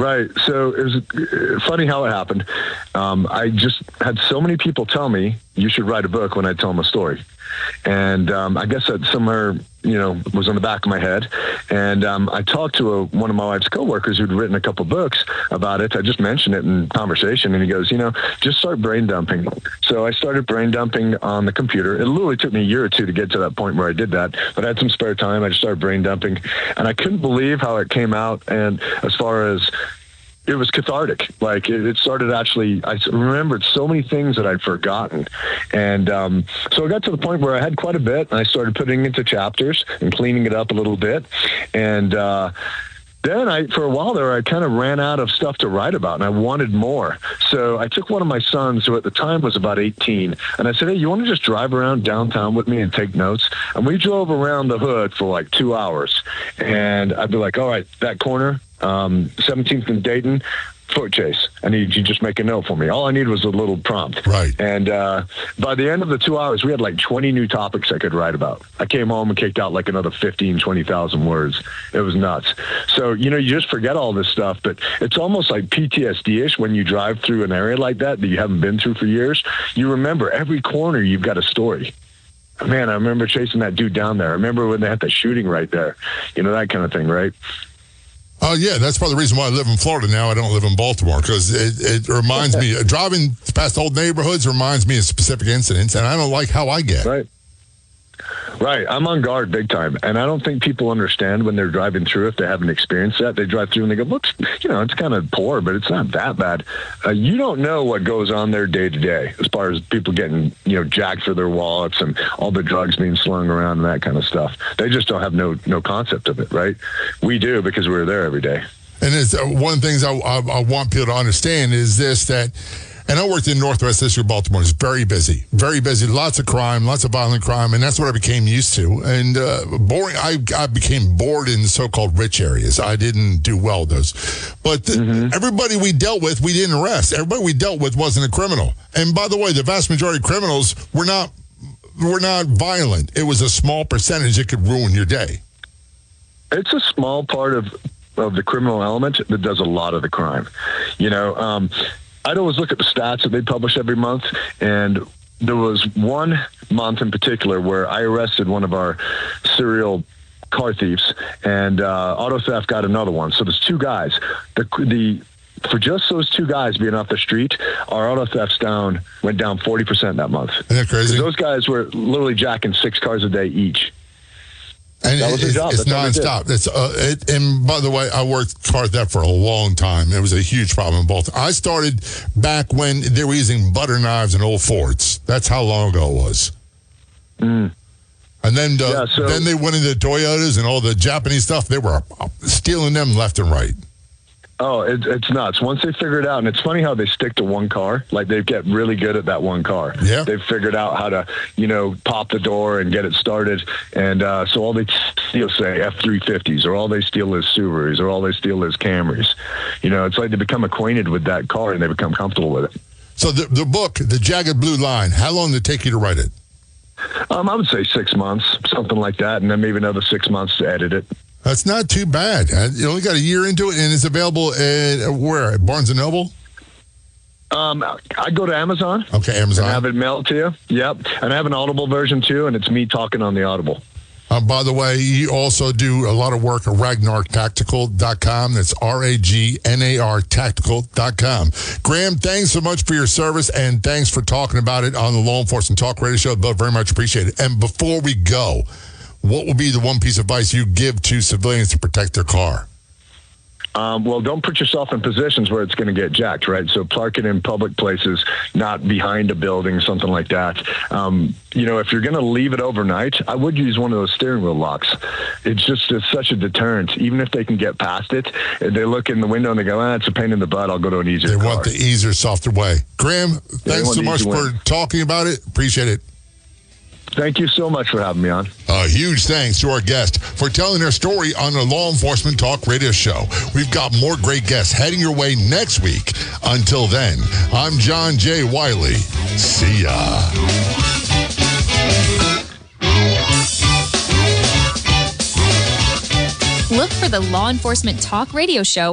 Right. So it was funny how it happened. I just had so many people tell me you should write a book when I tell them a story. And I guess that somewhere, was on the back of my head. And I talked to one of my wife's coworkers who'd written a couple books about it. I just mentioned it in conversation, and he goes, just start brain dumping. So I started brain dumping on the computer. It literally took me a year or two to get to that point where I did that, but I had some spare time. I just started brain dumping, and I couldn't believe how it came out. And as far as it was cathartic. Like it started actually, I remembered so many things that I'd forgotten. And so I got to the point where I had quite a bit, and I started putting it into chapters and cleaning it up a little bit. And then for a while there, I kind of ran out of stuff to write about, and I wanted more. So I took one of my sons, who at the time was about 18, and I said, hey, you want to just drive around downtown with me and take notes? And we drove around the hood for like 2 hours. And I'd be like, all right, that corner, 17th and Dayton, foot chase. I need you just make a note for me. All I needed was a little prompt. Right. And by the end of the 2 hours, we had like 20 new topics I could write about. I came home and kicked out like another 15, 20,000 words. It was nuts. So, you just forget all this stuff, but it's almost like PTSD-ish when you drive through an area like that you haven't been through for years. You remember every corner you've got a story. Man, I remember chasing that dude down there. I remember when they had the shooting right there. That kind of thing, right? Oh, yeah, that's part of the reason why I live in Florida now. I don't live in Baltimore, because it reminds me, driving past old neighborhoods reminds me of specific incidents, and I don't like how I get. Right. I'm on guard big time. And I don't think people understand when they're driving through, if they haven't experienced that. They drive through and they go, looks, it's kind of poor, but it's not that bad. You don't know what goes on there day to day as far as people getting, jacked for their wallets and all the drugs being slung around and that kind of stuff. They just don't have no concept of it, right? We do, because we're there every day. And it's one of the things I want people to understand is this, that, and I worked in Northwest District of Baltimore. It's very busy, lots of crime, lots of violent crime, and that's what I became used to. And boring. I became bored in the so-called rich areas. I didn't do well with those. But everybody we dealt with, we didn't arrest. Everybody we dealt with wasn't a criminal. And by the way, the vast majority of criminals were not violent. It was a small percentage that could ruin your day. It's a small part of the criminal element that does a lot of the crime. I'd always look at the stats that they publish every month, and there was one month in particular where I arrested one of our serial car thieves, and auto theft got another one. So there's two guys. For just those two guys being off the street, our auto thefts went down 40% that month. Isn't that crazy? Those guys were literally jacking 6 cars a day each. And that was their job. It's nonstop. And by the way, I worked car theft for a long time. It was a huge problem in Baltimore. I started back when they were using butter knives and old Fords. That's how long ago it was. And then then they went into Toyotas and all the Japanese stuff. They were stealing them left and right. Oh, it's nuts. Once they figure it out, and it's funny how they stick to one car. Like, they get really good at that one car. Yeah. They've figured out how to, pop the door and get it started. And so all they steal, say, F-350s, or all they steal is Subarus, or all they steal is Camrys. It's like they become acquainted with that car and they become comfortable with it. So the book, The Jagged Blue Line, how long did it take you to write it? I would say 6 months, something like that, and then maybe another 6 months to edit it. That's not too bad. You only got a year into it, and it's available at where? At Barnes & Noble? I go to Amazon. Okay, Amazon. And have it mailed to you. Yep. And I have an Audible version, too, and it's me talking on the Audible. By the way, you also do a lot of work at RagnarTactical.com. That's RAGNAR Tactical.com. Graham, thanks so much for your service, and thanks for talking about it on the Law Enforcement Talk Radio Show. Both very much appreciated. And before we go, what would be the one piece of advice you give to civilians to protect their car? Well, don't put yourself in positions where it's going to get jacked, right? So park it in public places, not behind a building, something like that. If you're going to leave it overnight, I would use one of those steering wheel locks. It's such a deterrent. Even if they can get past it, they look in the window and they go, it's a pain in the butt. I'll go to an easier car. They want the easier, softer way. Graham, thanks so much for talking about it. Appreciate it. Thank you so much for having me on. A huge thanks to our guest for telling their story on the Law Enforcement Talk Radio Show. We've got more great guests heading your way next week. Until then, I'm John J. Wiley. See ya. Look for the Law Enforcement Talk Radio Show